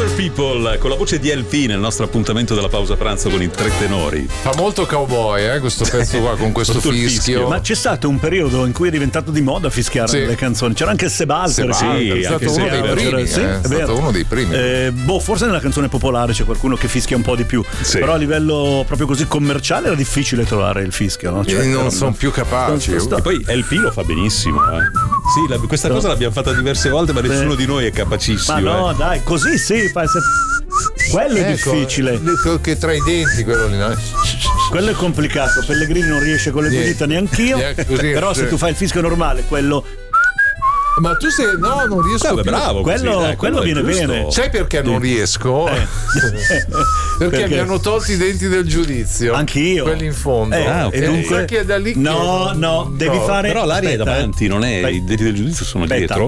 Other People con la voce di LP nel nostro appuntamento della pausa pranzo con i tre tenori. Fa molto cowboy, questo pezzo qua con questo fischio. Ma c'è stato un periodo in cui è diventato di moda fischiare le canzoni. C'era anche Sebalter. È stato uno dei primi. È stato uno dei primi. Forse nella canzone popolare c'è qualcuno che fischia un po' di più. Sì. Però a livello proprio così commerciale era difficile trovare il fischio, no? Cioè, non sono più capaci. E poi LP lo fa benissimo, Sì, questa cosa l'abbiamo fatta diverse volte, ma nessuno di noi è capacissimo. Ma no, dai, così sì. Quello è difficile. Che tra i denti quello lì, no? Quello è complicato. Pellegrini non riesce con le due dita neanch'io. Però se tu fai il fischio normale, quello. Ma tu sei. No, non riesco più. Bravo, quello viene bene. Sai perché non riesco? Perché mi hanno tolto i denti del giudizio. Anch'io. Quelli in fondo. E dunque perché è da lì no, devi fare. Però l'aria è davanti, non è. I denti del giudizio sono dietro.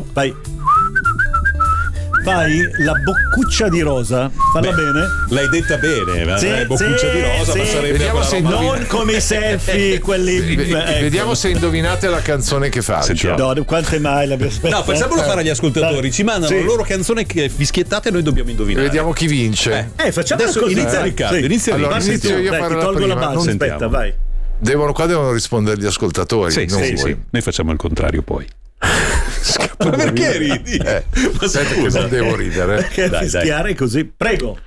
Fai la boccuccia di rosa, falla bene. L'hai detta bene, sì, boccuccia di rosa, ma sarebbe vediamo se non come i selfie, quelli. Vediamo se indovinate la canzone che faccio. Sentiamo. No, quante mai l'abbiamo aspetta. No, facciamolo fare agli ascoltatori. Ci mandano la loro canzone che fischiettate e noi dobbiamo indovinare. Vediamo chi vince. Facciamo adesso così. inizia Riccardo. Allora inizio io a fare ti la tolgo prima. la base. Aspetta, vai. Devono rispondere gli ascoltatori. Sì. Noi facciamo il contrario poi. Ma perché ridi? Ma scusa, non devo ridere. Perché fischiare così? Prego.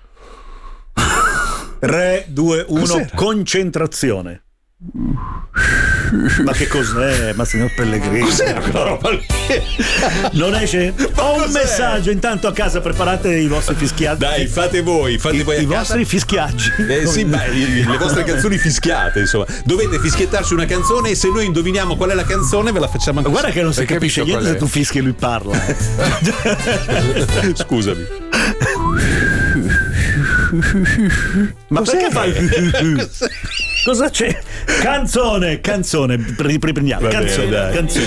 3, 2, 1, concentrazione. Ma che cos'è? Ma signor Pellegrini, cos'era quella roba lì? Non esce? Ho un messaggio. Intanto a casa preparate i vostri fischiaggi. Dai, fate voi i vostri fischiaggi. Sì, le vostre canzoni fischiate, insomma. Dovete fischiettarci una canzone e se noi indoviniamo qual è la canzone ve la facciamo anche. Guarda che non si capisce niente se tu fischi e lui parla. Scusami. Ma perché fai? Cosa c'è? Canzone, riprendiamo. Canzone.